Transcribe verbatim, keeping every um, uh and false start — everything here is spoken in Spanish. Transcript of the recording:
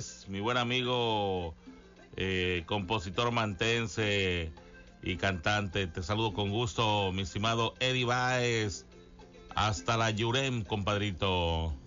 Baez, mi buen amigo, eh, compositor mantense y cantante. Te saludo con gusto, mi estimado Eddie Baez. Hasta la Yurem, compadrito.